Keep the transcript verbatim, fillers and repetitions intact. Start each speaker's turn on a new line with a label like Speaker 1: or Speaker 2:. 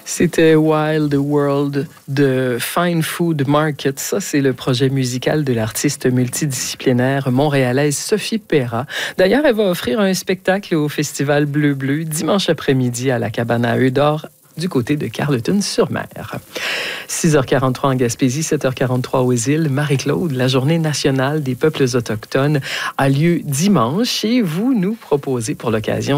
Speaker 1: C'était Wild World de Fine Food Market. Ça, c'est le projet musical de l'artiste multidisciplinaire montréalaise Sophie Perra. D'ailleurs, elle va offrir un spectacle au Festival Bleu Bleu dimanche après-midi à la Cabane à œufs d'or du côté de Carleton-sur-Mer. six heures quarante-trois en Gaspésie, sept heures quarante-trois aux îles. Marie-Claude, la Journée nationale des peuples autochtones a lieu dimanche et vous nous proposez pour l'occasion